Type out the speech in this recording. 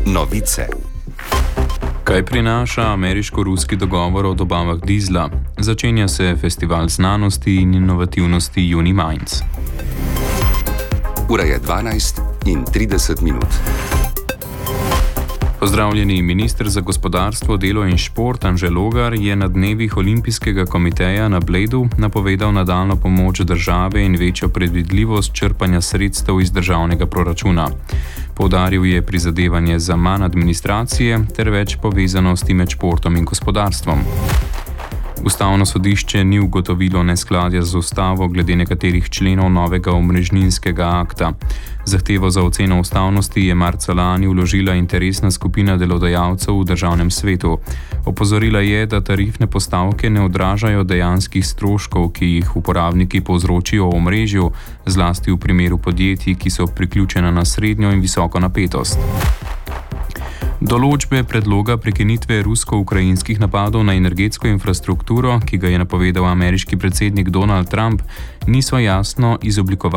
Novice. Kaj prinaša ameriško-ruski dogovor o dobavah dizla? Začenja se festival znanosti in inovativnosti Uniminds. Ura je 12:30. Pozdravljeni, minister za gospodarstvo, delo in šport Anže Logar je na dnevih Olimpijskega komiteja na Bledu napovedal nadaljnjo pomoč države in večjo predvidljivost črpanja sredstev iz državnega proračuna. Poudaril je prizadevanje za manj administracije ter več povezanosti med športom in gospodarstvom. Ustavno sodišče ni ugotovilo neskladja z ustavo glede nekaterih členov novega omrežninskega akta. Zahtevo za oceno ustavnosti je marca lani vložila interesna skupina delodajalcev v državnem svetu. Opozorila je, da tarifne postavke ne odražajo dejanskih stroškov, ki jih uporabniki povzročijo v omrežju, zlasti v primeru podjetij, ki so priključena na srednjo in visoko napetost. Določbe predloga prekinitve rusko-ukrajinskih napadov na energetsko infrastrukturo, ki ga je napovedal ameriški predsednik Donald Trump, niso jasno izoblikovane.